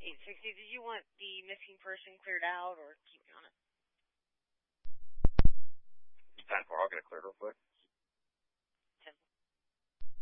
860, did you want the missing person cleared out or keep me on it? 10-4, I'll get it cleared real quick.